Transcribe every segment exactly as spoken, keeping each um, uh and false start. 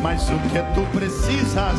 mas o que tu precisas.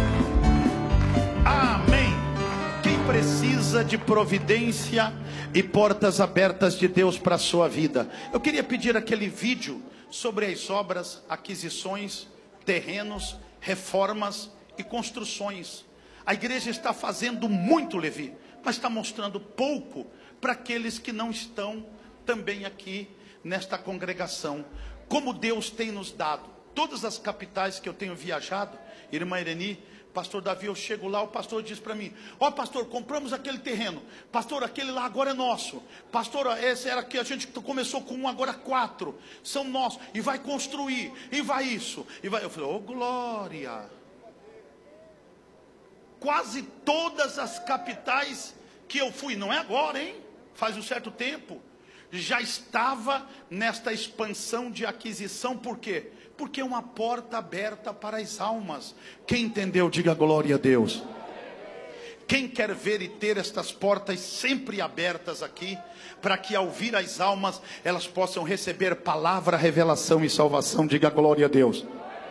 Amém. Quem precisa de providência e portas abertas de Deus para a sua vida? Eu queria pedir aquele vídeo sobre as obras, aquisições, terrenos, reformas e construções. A igreja está fazendo muito, Levi, mas está mostrando pouco para aqueles que não estão também aqui nesta congregação. Como Deus tem nos dado. Todas as capitais que eu tenho viajado, irmã Ireni, pastor Davi, eu chego lá, o pastor diz para mim: ó oh, pastor, compramos aquele terreno, pastor, aquele lá agora é nosso, pastor, esse era que a gente começou com um, agora quatro, são nossos, e vai construir, e vai isso, e vai. Eu falei: ô oh, glória. Quase todas as capitais que eu fui, não é agora, hein, faz um certo tempo, já estava nesta expansão de aquisição. Por quê? Porque é uma porta aberta para as almas. Quem entendeu, diga glória a Deus. Quem quer ver e ter estas portas sempre abertas aqui, para que ao vir as almas, elas possam receber palavra, revelação e salvação, diga glória a Deus.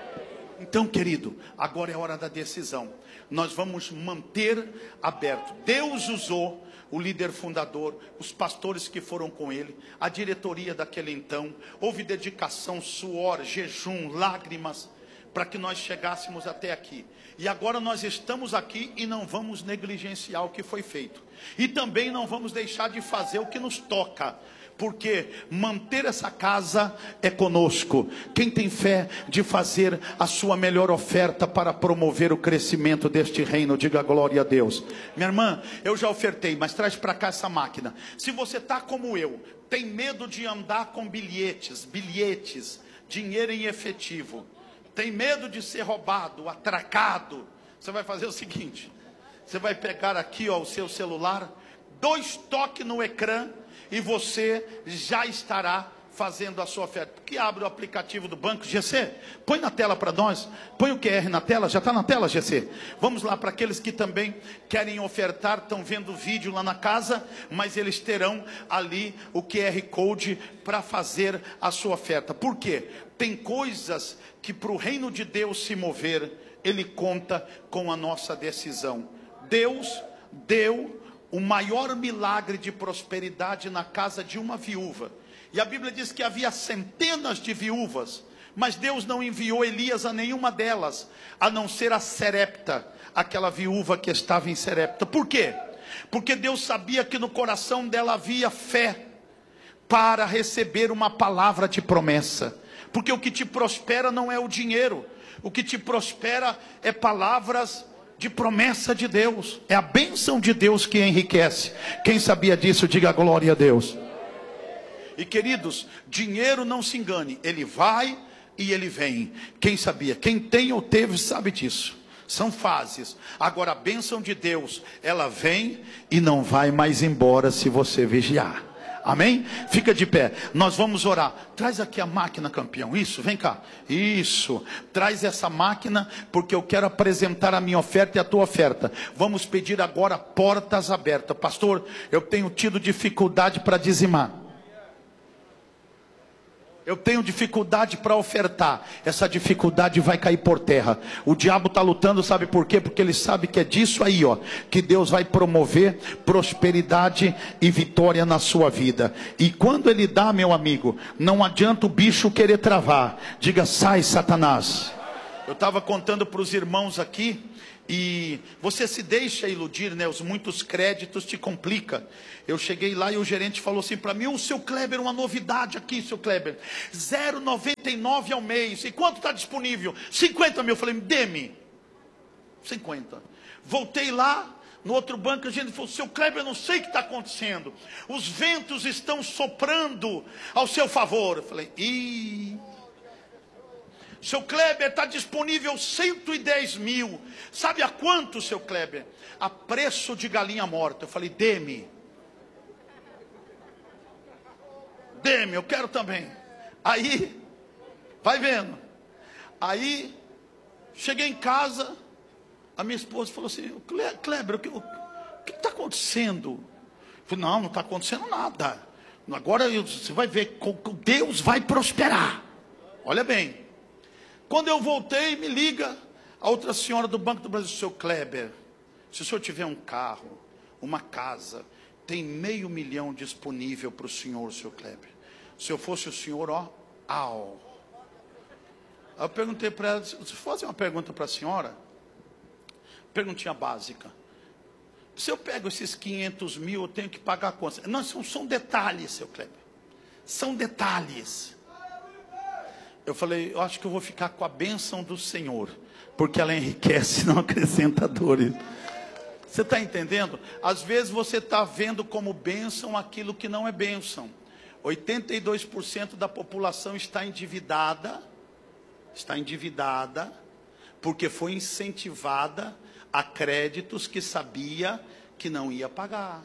Então, querido, agora é hora da decisão. Nós vamos manter aberto. Deus usou o líder fundador, os pastores que foram com ele, a diretoria daquele então. Houve dedicação, suor, jejum, lágrimas, para que nós chegássemos até aqui. E agora nós estamos aqui e não vamos negligenciar o que foi feito. E também não vamos deixar de fazer o que nos toca. Porque manter essa casa é conosco. Quem tem fé de fazer a sua melhor oferta para promover o crescimento deste reino, diga glória a Deus. Minha irmã, eu já ofertei, mas traz para cá essa máquina. Se você está como eu, tem medo de andar com bilhetes, bilhetes, dinheiro em efetivo, tem medo de ser roubado, atracado, você vai fazer o seguinte: você vai pegar aqui, ó, o seu celular, dois toques no ecrã, e você já estará fazendo a sua oferta. Que abre o aplicativo do banco. G C, põe na tela para nós. Põe o Q R na tela. Já está na tela, G C. Vamos lá para aqueles que também querem ofertar. Estão vendo o vídeo lá na casa, mas eles terão ali o Q R Code para fazer a sua oferta. Por quê? Tem coisas que para o reino de Deus se mover, ele conta com a nossa decisão. Deus deu o maior milagre de prosperidade na casa de uma viúva. E a Bíblia diz que havia centenas de viúvas, mas Deus não enviou Elias a nenhuma delas, a não ser a Serepta, aquela viúva que estava em Serepta. Por quê? Porque Deus sabia que no coração dela havia fé para receber uma palavra de promessa. Porque o que te prospera não é o dinheiro, o que te prospera é palavras de promessa de Deus. É a bênção de Deus que enriquece. Quem sabia disso, diga glória a Deus. E queridos, dinheiro, não se engane, ele vai e ele vem. Quem sabia? Quem tem ou teve sabe disso. São fases. Agora a bênção de Deus, ela vem e não vai mais embora se você vigiar. Amém? Fica de pé, nós vamos orar. Traz aqui a máquina, campeão. Isso, vem cá. Isso, traz essa máquina, porque eu quero apresentar a minha oferta e a tua oferta. Vamos pedir agora portas abertas. Pastor, eu tenho tido dificuldade para dizimar, eu tenho dificuldade para ofertar. Essa dificuldade vai cair por terra. O diabo está lutando, sabe por quê? Porque ele sabe que é disso aí, ó, que Deus vai promover prosperidade e vitória na sua vida. E quando ele dá, meu amigo, não adianta o bicho querer travar. Diga: sai, Satanás. Eu estava contando para os irmãos aqui, e você se deixa iludir, né? Os muitos créditos te complica. Eu cheguei lá e o gerente falou assim para mim: o seu Kleber, uma novidade aqui, seu Kleber, zero vírgula noventa e nove ao mês. E quanto está disponível? cinquenta mil. Eu falei: dê-me cinquenta. Voltei lá no outro banco, a gente falou: seu Kleber, eu não sei o que está acontecendo, os ventos estão soprando ao seu favor. Eu falei: ih, seu Kleber, está disponível cento e dez mil. Sabe a quanto, seu Kleber? A preço de galinha morta. Eu falei: dê-me. Dê-me, eu quero também. Aí, vai vendo. Aí, cheguei em casa, a minha esposa falou assim: Kleber, o que está acontecendo? Eu falei: não, não está acontecendo nada. Agora você vai ver, Deus vai prosperar. Olha bem. Quando eu voltei, me liga a outra senhora do Banco do Brasil: seu Kleber, se o senhor tiver um carro, uma casa, tem meio milhão disponível para o senhor, seu Kleber. Se eu fosse o senhor, ó, au. Aí eu perguntei para ela: se eu fazer uma pergunta para a senhora, perguntinha básica, se eu pego esses quinhentos mil, eu tenho que pagar quanto? Não, são, são detalhes, seu Kleber, são detalhes. Eu falei: eu acho que eu vou ficar com a bênção do Senhor, porque ela enriquece, não acrescenta dores. Você está entendendo? Às vezes você está vendo como bênção aquilo que não é bênção. oitenta e dois por cento da população está endividada, está endividada, porque foi incentivada a créditos que sabia que não ia pagar.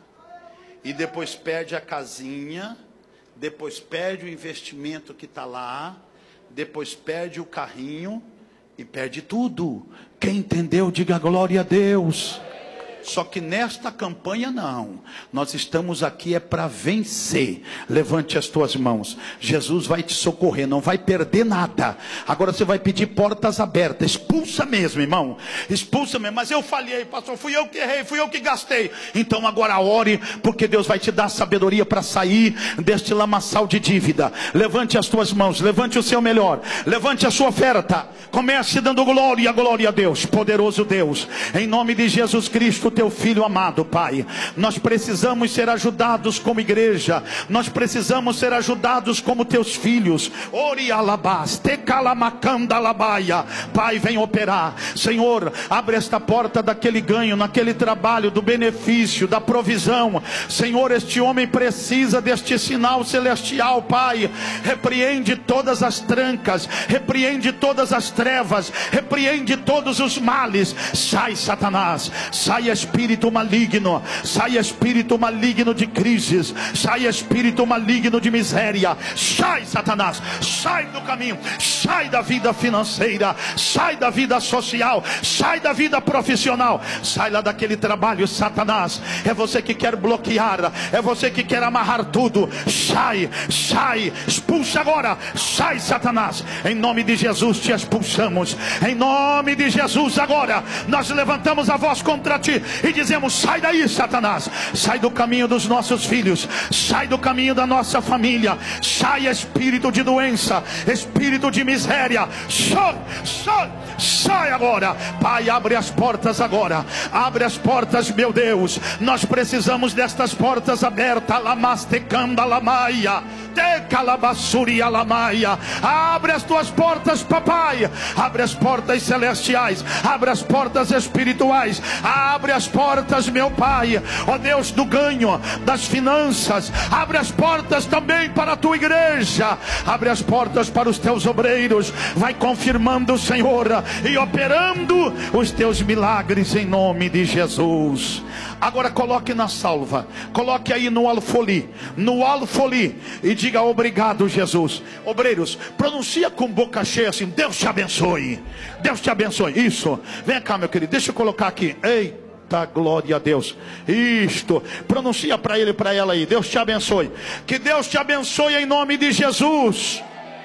E depois perde a casinha, depois perde o investimento que está lá, depois perde o carrinho e perde tudo. Quem entendeu, diga glória a Deus. Só que nesta campanha não, nós estamos aqui é para vencer. Levante as tuas mãos, Jesus vai te socorrer, não vai perder nada. Agora você vai pedir portas abertas, expulsa mesmo, irmão, expulsa mesmo. Mas eu falhei, pastor, fui eu que errei, fui eu que gastei. Então agora ore, porque Deus vai te dar sabedoria para sair deste lamaçal de dívida. Levante as tuas mãos, levante o seu melhor, levante a sua oferta, comece dando glória, glória a Deus, poderoso Deus, em nome de Jesus Cristo, teu filho amado, Pai. Nós precisamos ser ajudados como igreja, nós precisamos ser ajudados como teus filhos. Ori alabás, te calamacanda alabaia. Pai, vem operar, Senhor, abre esta porta daquele ganho, naquele trabalho, do benefício, da provisão. Senhor, este homem precisa deste sinal celestial, Pai. Repreende todas as trancas, repreende todas as trevas, repreende todos os males. Sai, Satanás, sai, espírito maligno, sai espírito maligno de crises, sai espírito maligno de miséria, sai, Satanás, sai do caminho, sai da vida financeira, sai da vida social, sai da vida profissional, sai lá daquele trabalho, Satanás. É você que quer bloquear, é você que quer amarrar tudo. Sai, sai, expulsa agora, sai, Satanás, em nome de Jesus te expulsamos, em nome de Jesus. Agora nós levantamos a voz contra ti e dizemos: sai daí, Satanás, sai do caminho dos nossos filhos, sai do caminho da nossa família, sai espírito de doença, espírito de miséria, sai, sai, sai agora. Pai, abre as portas agora, abre as portas, meu Deus, nós precisamos destas portas abertas. Lamastecanda lamaia, te calabassuria lamaia. Abre as tuas portas, papai, abre as portas celestiais, abre as portas espirituais, abre as portas, meu Pai, ó Deus, do ganho, das finanças. Abre as portas também para a tua igreja, abre as portas para os teus obreiros. Vai confirmando, Senhor, e operando os teus milagres em nome de Jesus. Agora coloque na salva, coloque aí no alfoli, no alfoli, e diga: obrigado, Jesus. Obreiros, pronuncia com boca cheia assim: Deus te abençoe, Deus te abençoe. Isso, vem cá, meu querido, deixa eu colocar aqui. Eita, glória a Deus. Isto, pronuncia para ele e para ela aí: Deus te abençoe. Que Deus te abençoe em nome de Jesus.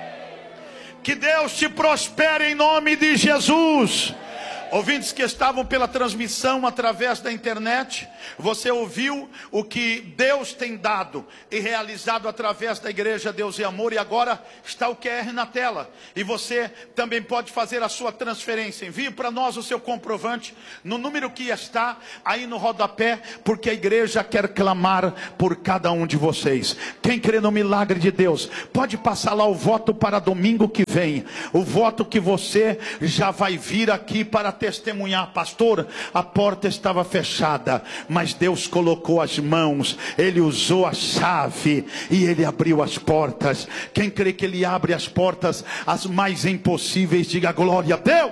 Que Deus te prospere em nome de Jesus. Ouvintes que estavam pela transmissão através da internet, você ouviu o que Deus tem dado e realizado através da igreja Deus e Amor, e agora está o Q R na tela, e você também pode fazer a sua transferência. Envie para nós o seu comprovante no número que está aí no rodapé, porque a igreja quer clamar por cada um de vocês. Quem crê no milagre de Deus, pode passar lá o voto para domingo que vem, o voto que você já vai vir aqui para testemunhar: pastor, a porta estava fechada, mas Deus colocou as mãos, Ele usou a chave e Ele abriu as portas. Quem crê que Ele abre as portas, as mais impossíveis, diga glória a Deus.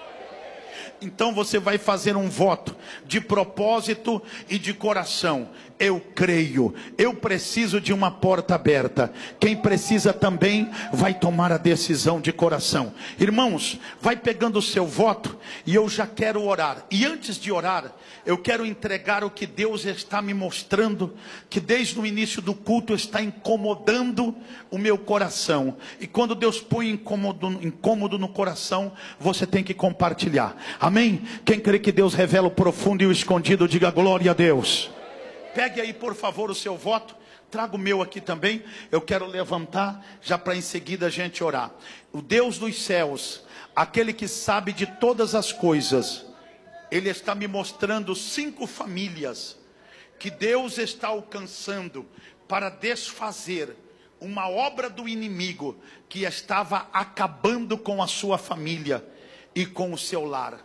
Então você vai fazer um voto de propósito e de coração. eu creio, eu preciso de uma porta aberta. Quem precisa também vai tomar a decisão de coração. Irmãos, vai pegando o seu voto e eu já quero orar. E antes de orar, eu quero entregar o que Deus está me mostrando, que desde o início do culto está incomodando o meu coração. E quando Deus põe incômodo, incômodo no coração, você tem que compartilhar. Amém? Quem crê que Deus revela o profundo e o escondido, diga glória a Deus. Pegue aí por favor o seu voto. Traga o meu aqui também. Eu quero levantar já para em seguida a gente orar. O Deus dos céus, aquele que sabe de todas as coisas, Ele está me mostrando cinco famílias que Deus está alcançando para desfazer uma obra do inimigo que estava acabando com a sua família e com o seu lar.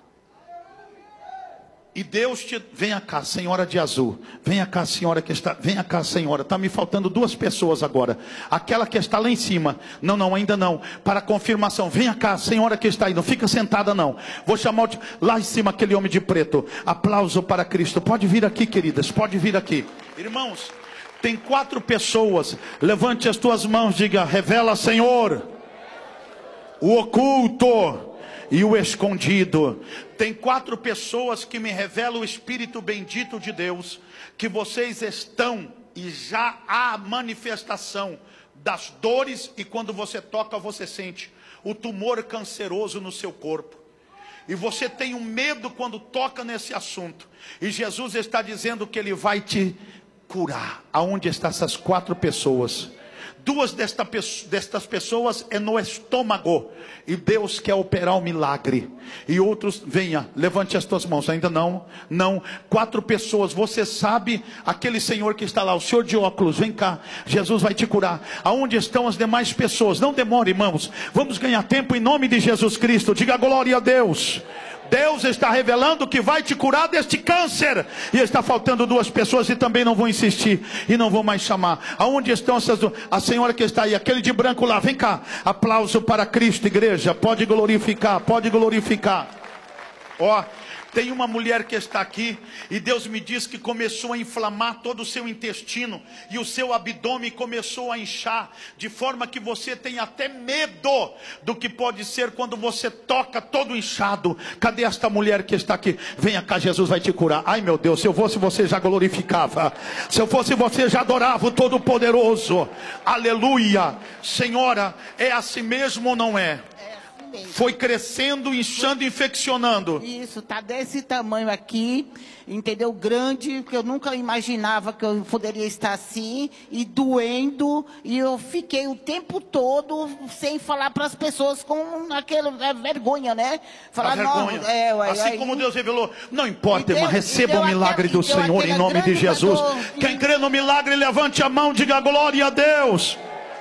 E Deus te... Venha cá, senhora de azul. Venha cá, senhora que está... Venha cá, senhora. Está me faltando duas pessoas agora. Aquela que está lá em cima. Não, não, ainda não. Para confirmação. Venha cá, senhora que está aí. Não fica sentada, não. Vou chamar o... lá em cima aquele homem de preto. Aplauso para Cristo. Pode vir aqui, queridas. Pode vir aqui. Irmãos, tem quatro pessoas. Levante as tuas mãos. Diga, revela, Senhor, o oculto e o escondido. Tem quatro pessoas que me revelam o Espírito bendito de Deus, que vocês estão e já há manifestação das dores, e quando você toca você sente o tumor canceroso no seu corpo, e você tem um medo quando toca nesse assunto, e Jesus está dizendo que Ele vai te curar. Aonde estão essas quatro pessoas? Duas desta, destas pessoas é no estômago, e Deus quer operar um milagre. E outros, venha, levante as tuas mãos. Ainda não, não, quatro pessoas, você sabe, aquele senhor que está lá, o senhor de óculos, vem cá, Jesus vai te curar. Aonde estão as demais pessoas? Não demore, irmãos, vamos ganhar tempo em nome de Jesus Cristo. Diga glória a Deus. Deus está revelando que vai te curar deste câncer. E está faltando duas pessoas e também não vou insistir e não vou mais chamar. Aonde estão essas duas? A senhora que está aí, aquele de branco lá, vem cá. Aplauso para Cristo, igreja. Pode glorificar, pode glorificar. Ó, tem uma mulher que está aqui e Deus me diz que começou a inflamar todo o seu intestino e o seu abdômen começou a inchar, de forma que você tem até medo do que pode ser quando você toca todo inchado. Cadê esta mulher que está aqui? Venha cá, Jesus vai te curar. Ai meu Deus, se eu fosse você já glorificava, se eu fosse você já adorava o Todo-Poderoso. Aleluia. Senhora, é assim mesmo ou não é? Foi crescendo, inchando, infeccionando. Isso, tá desse tamanho aqui, entendeu? Grande, que eu nunca imaginava que eu poderia estar assim, e doendo, e eu fiquei o tempo todo sem falar para as pessoas, com aquela vergonha, né? Falar, vergonha. Não, é, ué, assim aí, como Deus revelou, não importa, deu, irmã, receba o milagre aquela, do Senhor em nome de Jesus. Dor, Quem crê no milagre, levante a mão, diga glória a Deus.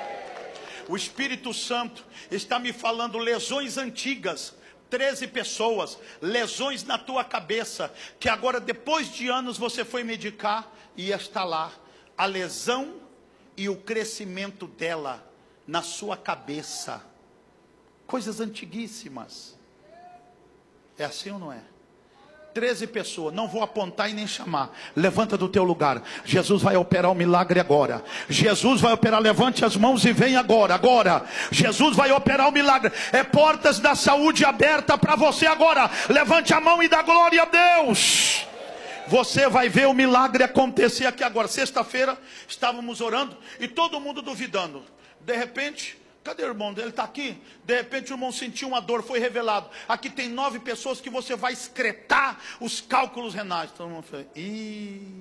O Espírito Santo está me falando lesões antigas, treze pessoas, lesões na tua cabeça, que agora depois de anos você foi medicar e está lá, a lesão e o crescimento dela na sua cabeça, coisas antiguíssimas. É assim ou não é? treze pessoas, não vou apontar e nem chamar. Levanta do teu lugar. Jesus vai operar o milagre agora. Jesus vai operar, levante as mãos e vem agora, agora. Jesus vai operar o milagre. É portas da saúde aberta para você agora. Levante a mão e dá glória a Deus. Você vai ver o milagre acontecer aqui agora. Sexta-feira estávamos orando e todo mundo duvidando. De repente, cadê o irmão dele? Está aqui. De repente o irmão sentiu uma dor, foi revelado. Aqui tem nove pessoas que você vai excretar os cálculos renais. Todo mundo falou, ih.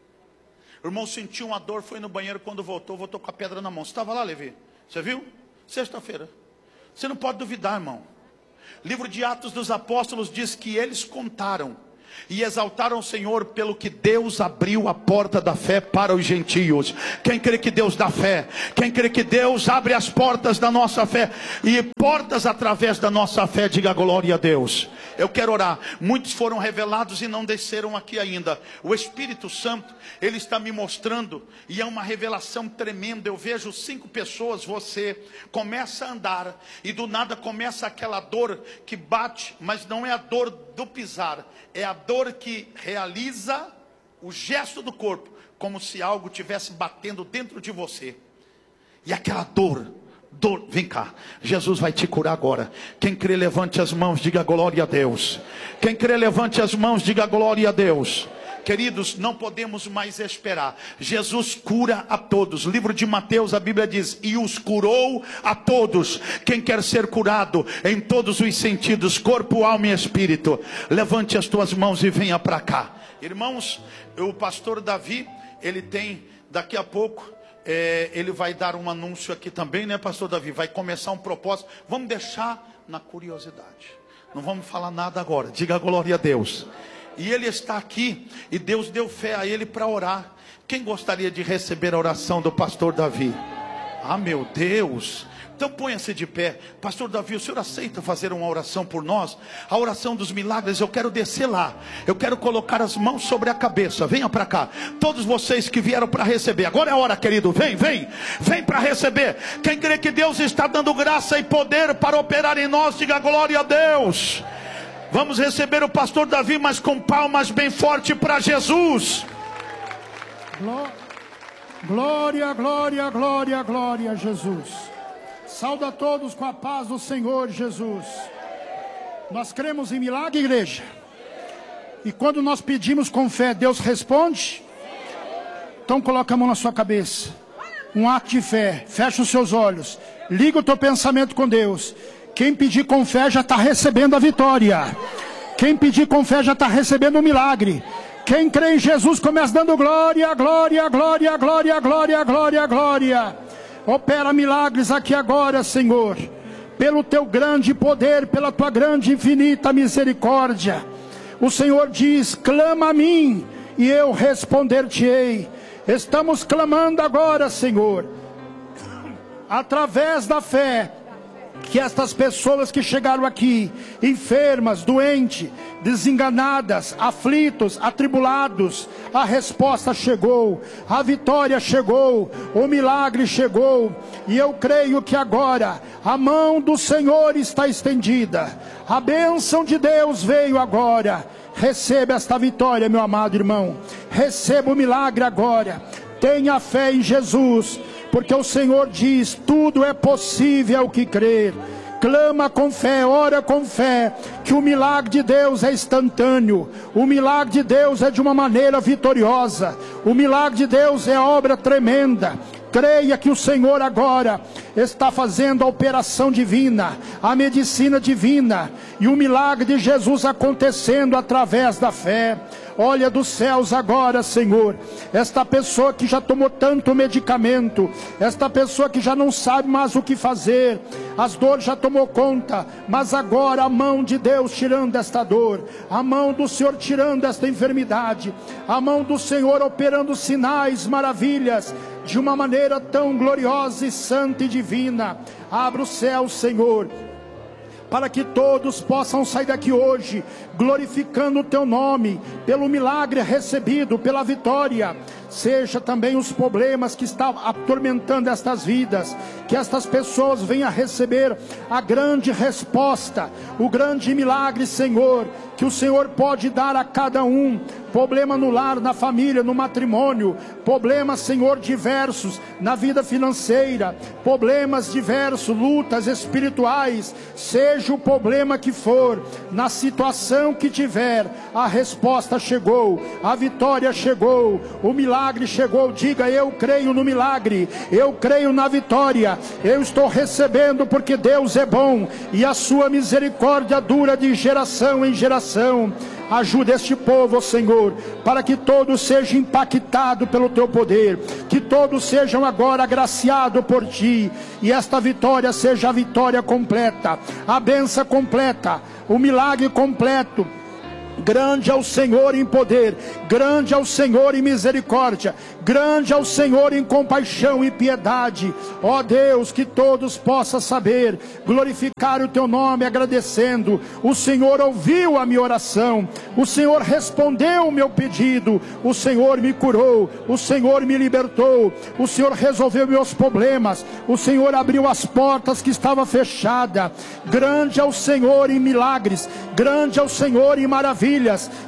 O irmão sentiu uma dor, foi no banheiro, quando voltou, voltou com a pedra na mão. Você estava lá, Levi? Você viu? Sexta-feira. Você não pode duvidar, irmão. Livro de Atos dos Apóstolos diz que eles contaram e exaltaram o Senhor pelo que Deus abriu a porta da fé para os gentios. Quem crê que Deus dá fé? Quem crê que Deus abre as portas da nossa fé? E portas através da nossa fé, diga glória a Deus. Eu quero orar. Muitos foram revelados e não desceram aqui ainda. O Espírito Santo, Ele está me mostrando, e é uma revelação tremenda. Eu vejo cinco pessoas, você começa a andar e do nada começa aquela dor que bate, mas não é a dor do pisar, é a dor que realiza o gesto do corpo, como se algo tivesse batendo dentro de você. E aquela dor, dor, vem cá, Jesus vai te curar agora. Quem crê, levante as mãos, diga glória a Deus. Quem crê, levante as mãos, diga glória a Deus. Queridos, não podemos mais esperar. Jesus cura a todos. Livro de Mateus, a Bíblia diz: e os curou a todos. Quem quer ser curado em todos os sentidos, corpo, alma e espírito, levante as tuas mãos e venha para cá. Irmãos, o pastor Davi, ele tem, daqui a pouco, é, ele vai dar um anúncio aqui também, né, pastor Davi? Vai começar um propósito. Vamos deixar na curiosidade. Não vamos falar nada agora. Diga glória a Deus. E ele está aqui, e Deus deu fé a ele para orar. Quem gostaria de receber a oração do pastor Davi? Ah, meu Deus! Então ponha-se de pé. Pastor Davi, o senhor aceita fazer uma oração por nós? A oração dos milagres, eu quero descer lá. Eu quero colocar as mãos sobre a cabeça. Venha para cá. Todos vocês que vieram para receber. Agora é a hora, querido. Vem, vem. Vem para receber. Quem crê que Deus está dando graça e poder para operar em nós, diga glória a Deus. Vamos receber o pastor Davi, mas com palmas bem forte para Jesus. Glória, glória, glória, glória a Jesus. Sauda a todos com a paz do Senhor Jesus. Nós cremos em milagre, igreja. E quando nós pedimos com fé, Deus responde. Então coloca a mão na sua cabeça. Um ato de fé. Fecha os seus olhos. Liga o teu pensamento com Deus. Quem pedir com fé já está recebendo a vitória. Quem pedir com fé já está recebendo o milagre. Quem crê em Jesus começa dando glória, glória, glória, glória, glória, glória, glória. Opera milagres aqui agora, Senhor. Pelo teu grande poder, pela tua grande e infinita misericórdia. O Senhor diz: clama a mim e eu responder-te-ei. Estamos clamando agora, Senhor, através da fé, que estas pessoas que chegaram aqui, enfermas, doentes, desenganadas, aflitos, atribulados, a resposta chegou, a vitória chegou, o milagre chegou, e eu creio que agora a mão do Senhor está estendida, a bênção de Deus veio agora. Receba esta vitória, meu amado irmão, receba o milagre agora. Tenha fé em Jesus, porque o Senhor diz: tudo é possível ao que crer. Clama com fé, ora com fé, que o milagre de Deus é instantâneo. O milagre de Deus é de uma maneira vitoriosa. O milagre de Deus é obra tremenda. Creia que o Senhor agora está fazendo a operação divina, a medicina divina, e o milagre de Jesus acontecendo através da fé. Olha dos céus agora, Senhor, esta pessoa que já tomou tanto medicamento, esta pessoa que já não sabe mais o que fazer, as dores já tomou conta, mas agora a mão de Deus tirando esta dor, a mão do Senhor tirando esta enfermidade, a mão do Senhor operando sinais, maravilhas, de uma maneira tão gloriosa e santa e divina. Abra o céu, Senhor, para que todos possam sair daqui hoje glorificando o teu nome, pelo milagre recebido, pela vitória. Seja também os problemas que estão atormentando estas vidas, que estas pessoas venham a receber a grande resposta, o grande milagre, Senhor, que o Senhor pode dar a cada um. Problema no lar, na família, no matrimônio, problemas, Senhor, diversos na vida financeira, problemas diversos, lutas espirituais, seja o problema que for, na situação que tiver, a resposta chegou, a vitória chegou, o milagre chegou. Diga: eu creio no milagre, eu creio na vitória, eu estou recebendo, porque Deus é bom e a sua misericórdia dura de geração em geração. Ajuda este povo, Senhor, para que todos sejam impactados pelo teu poder, que todos sejam agora agraciados por ti, e esta vitória seja a vitória completa, a bênção completa, o milagre completo. Grande é o Senhor em poder, grande é o Senhor em misericórdia, grande é o Senhor em compaixão e piedade. Ó Deus, que todos possam saber, glorificar o teu nome agradecendo. O Senhor ouviu a minha oração, o Senhor respondeu o meu pedido, o Senhor me curou, o Senhor me libertou, o Senhor resolveu meus problemas, o Senhor abriu as portas que estavam fechadas. Grande é o Senhor em milagres, grande é o Senhor em maravilhas,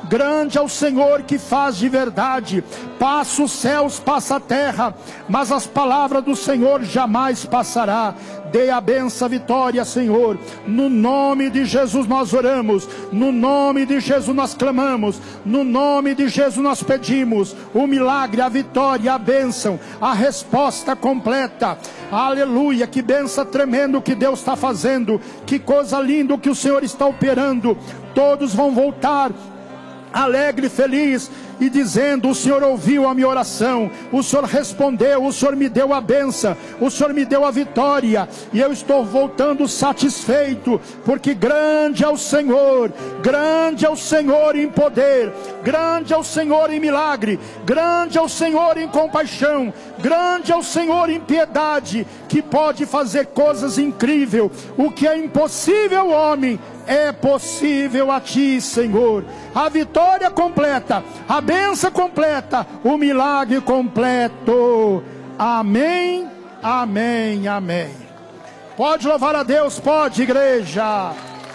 Grande é o Senhor que faz de verdade. Passa os céus, passa a terra, mas as palavras do Senhor jamais passará. Dê a benção, a vitória, Senhor. No nome de Jesus nós oramos. No nome de Jesus nós clamamos. No nome de Jesus nós pedimos o milagre, a vitória, a bênção, a resposta completa. Aleluia, que bênção tremendo que Deus está fazendo. Que coisa linda que o Senhor está operando. Todos vão voltar alegre e feliz, e dizendo: o Senhor ouviu a minha oração, o Senhor respondeu, o Senhor me deu a bênção, o Senhor me deu a vitória, e eu estou voltando satisfeito, porque grande é o Senhor, grande é o Senhor em poder, grande é o Senhor em milagre, grande é o Senhor em compaixão, grande é o Senhor em piedade, que pode fazer coisas incríveis. O que é impossível ao homem é possível a ti, Senhor. A vitória completa, a bênção completa, o milagre completo. Amém, amém, amém. Pode louvar a Deus, pode, igreja.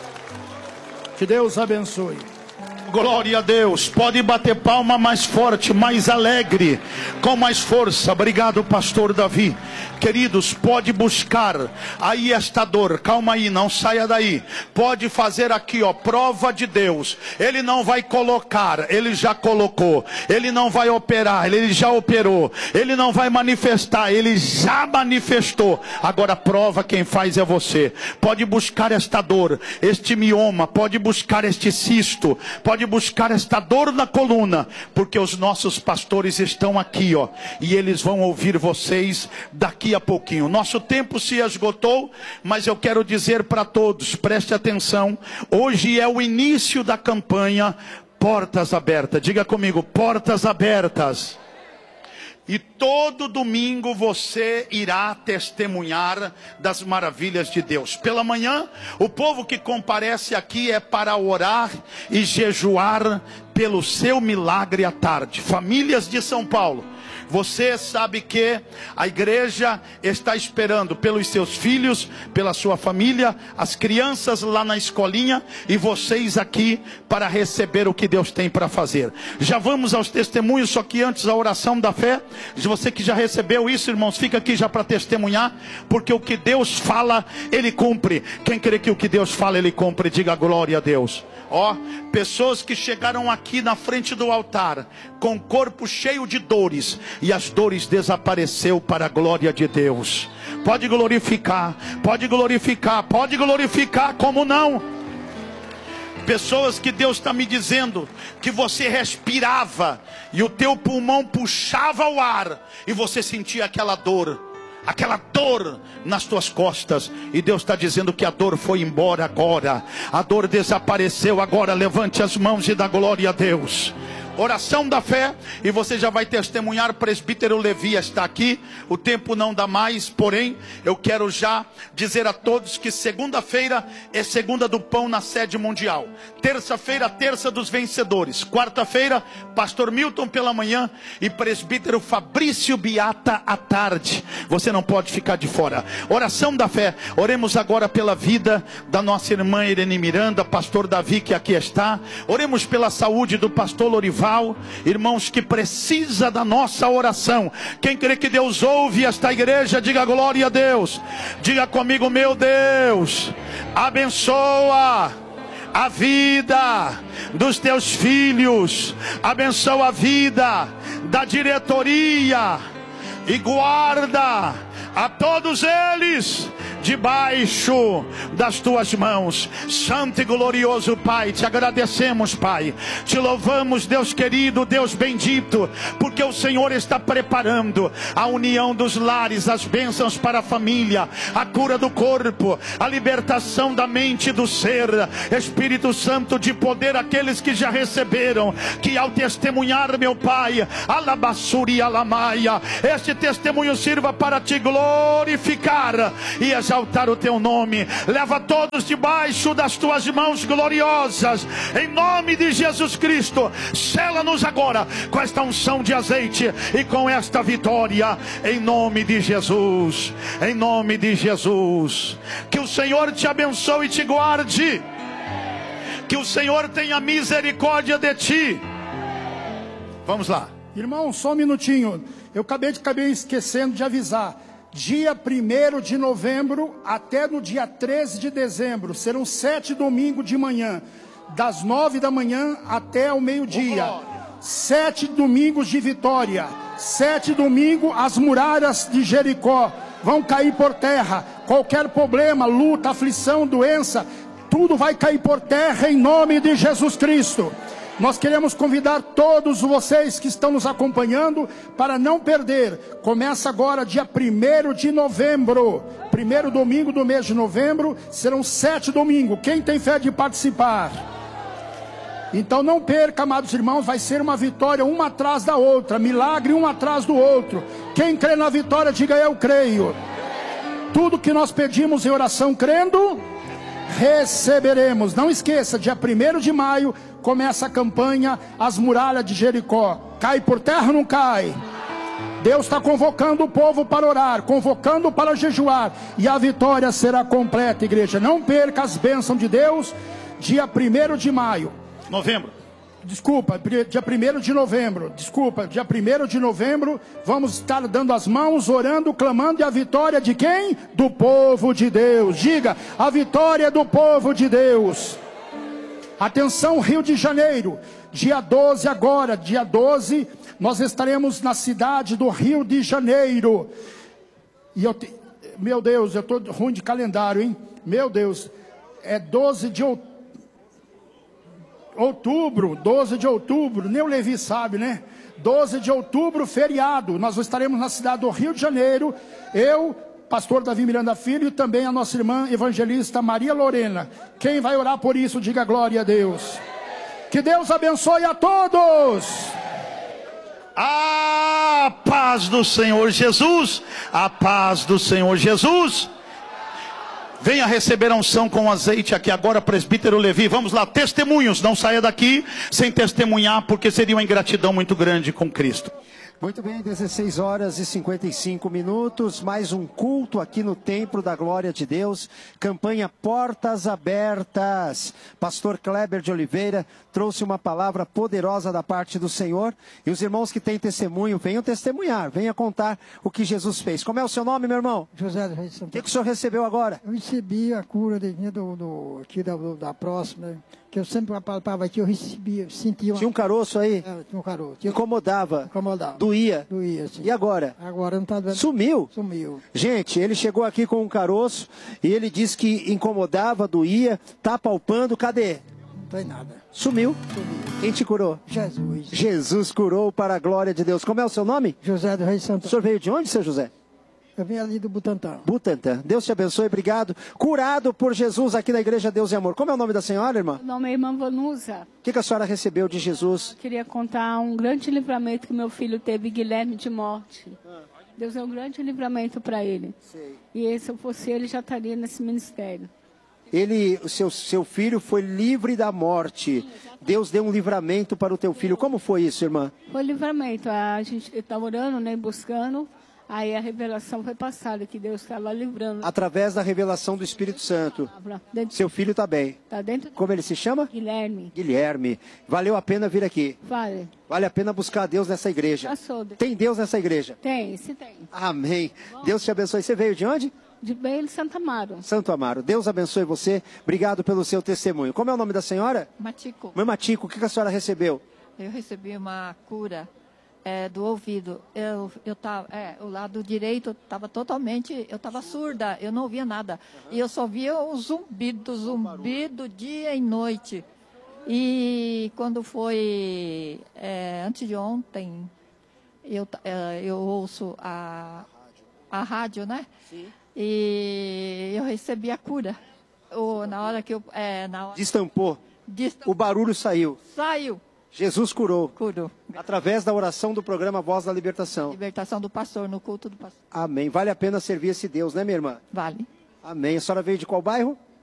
Que Deus abençoe. Glória a Deus. Pode bater palma mais forte, mais alegre, com mais força. Obrigado, pastor Davi. Queridos, pode buscar aí esta dor. Calma aí, não saia daí. Pode fazer aqui, ó, prova de Deus. Ele não vai colocar, ele já colocou. Ele não vai operar, ele já operou. Ele não vai manifestar, ele já manifestou. Agora prova quem faz é você. Pode buscar esta dor, este mioma, pode buscar este cisto, pode buscar esta dor na coluna, porque os nossos pastores estão aqui, ó, e eles vão ouvir vocês daqui a pouquinho. Nosso tempo se esgotou, mas eu quero dizer para todos, preste atenção, hoje é o início da campanha Portas Abertas. Diga comigo, portas abertas. E todo domingo você irá testemunhar das maravilhas de Deus. Pela manhã, o povo que comparece aqui é para orar e jejuar pelo seu milagre à tarde. Famílias de São Paulo, você sabe que a igreja está esperando pelos seus filhos, pela sua família, as crianças lá na escolinha e vocês aqui para receber o que Deus tem para fazer. Já vamos aos testemunhos, só que antes a oração da fé. Você que já recebeu isso, irmãos, fica aqui já para testemunhar, porque o que Deus fala, Ele cumpre. Quem crê que o que Deus fala, Ele cumpre, diga glória a Deus. Ó, pessoas que chegaram aqui na frente do altar com o corpo cheio de dores, e as dores desapareceu para a glória de Deus. Pode glorificar, pode glorificar, pode glorificar, como não? Pessoas que Deus está me dizendo que você respirava e o teu pulmão puxava o ar e você sentia aquela dor, aquela dor nas tuas costas, e Deus está dizendo que a dor foi embora agora, a dor desapareceu agora. Levante as mãos e dá glória a Deus. Oração da fé, e você já vai testemunhar. Presbítero Levi está aqui, o tempo não dá mais, porém eu quero já dizer a todos que segunda-feira é segunda do pão na sede mundial, terça-feira terça dos vencedores, quarta-feira pastor Milton pela manhã e presbítero Fabrício Biata à tarde. Você não pode ficar de fora. Oração da fé, oremos agora pela vida da nossa irmã Irene Miranda, pastor Davi que aqui está. Oremos pela saúde do pastor Lorival, irmãos, que precisa da nossa oração. Quem crê que Deus ouve esta igreja, diga glória a Deus. Diga comigo, meu Deus, abençoa a vida dos teus filhos, abençoa a vida da diretoria e guarda a todos eles debaixo das tuas mãos. Santo e glorioso Pai, te agradecemos, Pai, te louvamos, Deus querido, Deus bendito, porque o Senhor está preparando a união dos lares, as bênçãos para a família, a cura do corpo, a libertação da mente e do ser. Espírito Santo de poder, aqueles que já receberam, que ao testemunhar, meu Pai, alabassuri alamaia, este testemunho sirva para te glorificar e exaltar o teu nome. Leva todos debaixo das tuas mãos gloriosas, em nome de Jesus Cristo. Sela-nos agora com esta unção de azeite e com esta vitória, em nome de Jesus, em nome de Jesus. Que o Senhor te abençoe e te guarde. Que o Senhor tenha misericórdia de ti. Vamos lá. Irmão, só um minutinho. Eu acabei de acabei esquecendo de avisar. Dia primeiro de novembro até no dia treze de dezembro. Serão sete domingos de manhã. Das nove da manhã até o meio-dia. Sete domingos de vitória. Sete domingos, as muralhas de Jericó vão cair por terra. Qualquer problema, luta, aflição, doença, tudo vai cair por terra em nome de Jesus Cristo. Nós queremos convidar todos vocês que estão nos acompanhando para não perder. Começa agora dia primeiro de novembro. Primeiro domingo do mês de novembro. Serão sete domingos. Quem tem fé de participar? Então não perca, amados irmãos. Vai ser uma vitória uma atrás da outra. Milagre um atrás do outro. Quem crê na vitória, diga eu creio. Tudo que nós pedimos em oração crendo, receberemos. Não esqueça, dia primeiro de maio começa a campanha As Muralhas de Jericó. Cai por terra ou não cai? Deus está convocando o povo para orar, convocando para jejuar, e a vitória será completa, igreja. Não perca as bênçãos de Deus. Dia primeiro de maio. Novembro. Desculpa, dia primeiro de novembro. Desculpa, dia primeiro de novembro. Vamos estar dando as mãos, orando, clamando. E a vitória de quem? Do povo de Deus. Diga, a vitória do povo de Deus. Atenção, Rio de Janeiro, dia doze agora, dia doze, nós estaremos na cidade do Rio de Janeiro. E eu te... Meu Deus, eu estou ruim de calendário, hein? Meu Deus, é doze de outubro, doze de outubro, nem o Levi sabe, né? doze de outubro, feriado, nós estaremos na cidade do Rio de Janeiro, eu... pastor Davi Miranda Filho, e também a nossa irmã evangelista Maria Lorena. Quem vai orar por isso, diga glória a Deus. Que Deus abençoe a todos. A paz do Senhor Jesus, a paz do Senhor Jesus. Venha receber a unção com azeite aqui agora, presbítero Levi. Vamos lá, testemunhos, não saia daqui sem testemunhar, porque seria uma ingratidão muito grande com Cristo. Muito bem, dezesseis horas e cinquenta e cinco minutos, mais um culto aqui no Templo da Glória de Deus, campanha Portas Abertas. Pastor Kleber de Oliveira trouxe uma palavra poderosa da parte do Senhor, e os irmãos que têm testemunho, venham testemunhar, venham contar o que Jesus fez. Como é o seu nome, meu irmão? José do Rei de Santana. O que, que o senhor recebeu agora? Eu recebi a cura de, do, do, aqui da, do, da próxima, que eu sempre apalpava aqui, eu recebia, sentia uma... Tinha um caroço aí? É, tinha um caroço. Tinha... Incomodava? Incomodava. Doía? Doía, sim. E agora? Agora não está doendo. Sumiu? Sumiu. Gente, ele chegou aqui com um caroço e ele disse que incomodava, doía, tá palpando, cadê? Não tem nada. Sumiu? Sumiu. Quem te curou? Jesus. Jesus curou para a glória de Deus. Como é o seu nome? José do Rei de Santana. O senhor veio de onde, seu José? Eu vim ali do Butantã. Butantã. Deus te abençoe, obrigado. Curado por Jesus aqui na Igreja Deus e Amor. Como é o nome da senhora, irmã? Meu nome é irmã Vanusa. O que, que a senhora recebeu de Jesus? Eu queria contar um grande livramento que meu filho teve, Guilherme, de morte. Deus é um grande livramento para ele. Sei. E se eu fosse ele, já estaria nesse ministério. Ele, o seu, seu filho foi livre da morte. Deus deu um livramento para o teu filho. Como foi isso, irmã? Foi livramento. A gente está orando, né, buscando. Aí a revelação foi passada, que Deus estava livrando. Através da revelação do Espírito Santo. Dentro, Seu filho está bem. Está dentro de... Como ele se chama? Guilherme. Guilherme. Valeu a pena vir aqui. Vale. Vale a pena buscar Deus nessa igreja. Já sou. Tem Deus nessa igreja? Tem, se tem. Amém. Deus te abençoe. Você veio de onde? De Belo Santo Amaro. Santo Amaro. Deus abençoe você. Obrigado pelo seu testemunho. Como é o nome da senhora? Matico. Mãe Matico, o que a senhora recebeu? Eu recebi uma cura é, do ouvido. Eu, eu tava, é, o lado direito estava totalmente, eu estava surda, eu não ouvia nada. E eu só via o zumbido, zumbido dia e noite. E quando foi é, antes de ontem, eu, é, eu ouço a, a rádio, né? Sim. E eu recebi a cura. O, na hora que eu... É, na hora... Destampou. Destampou. O barulho saiu. Saiu. Jesus curou. Curou. Através da oração do programa Voz da Libertação. Libertação do pastor, no culto do pastor. Amém. Vale a pena servir esse Deus, né, minha irmã? Vale. Amém. A senhora veio de qual bairro?